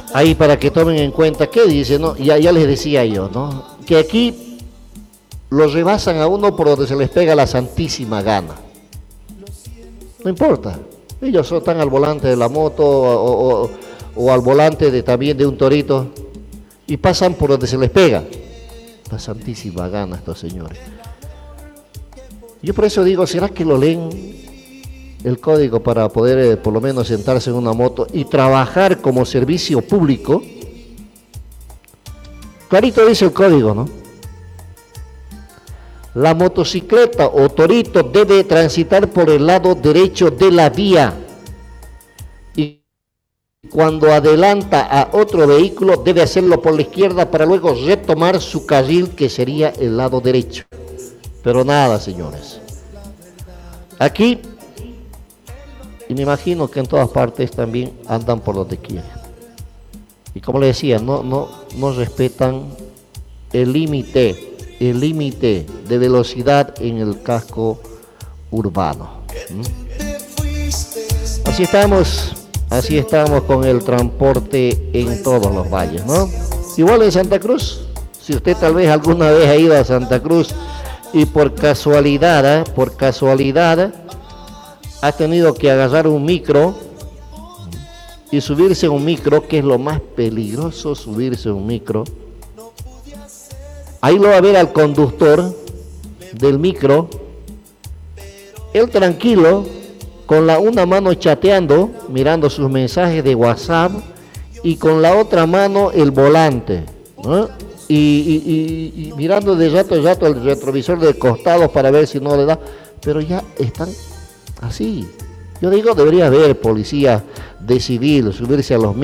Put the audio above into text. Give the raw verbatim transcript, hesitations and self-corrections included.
Ahí para que tomen en cuenta, ¿qué dice? No? Ya, ya les decía yo, ¿no? Que aquí los rebasan a uno por donde se les pega la santísima gana. No importa. Ellos están al volante de la moto o, o, o al volante de, también de un torito y pasan por donde se les pega. La santísima gana estos señores. Yo por eso digo, ¿será que lo leen el código para poder eh, por lo menos sentarse en una moto y trabajar como servicio público? Clarito dice el código, ¿no? La motocicleta o torito debe transitar por el lado derecho de la vía y cuando adelanta a otro vehículo debe hacerlo por la izquierda para luego retomar su carril, que sería el lado derecho. Pero nada, señores. Aquí, y me imagino que en todas partes también andan por donde quieren. Y como les decía, no, no, no respetan el límite. el límite de velocidad en el casco urbano. ¿Mm? Así estamos, así estamos con el transporte en todos los valles, ¿no? Igual en Santa Cruz, si usted tal vez alguna vez ha ido a Santa Cruz y por casualidad, ¿eh? por casualidad, ha tenido que agarrar un micro y subirse a un micro, que es lo más peligroso, subirse a un micro. Ahí lo va a ver al conductor del micro, él tranquilo, con la una mano chateando, mirando sus mensajes de WhatsApp, y con la otra mano el volante, ¿no? Y, y, y, y mirando de rato en rato el retrovisor de costado para ver si no le da, pero ya están así. Yo digo, debería haber policía de civil, subirse a los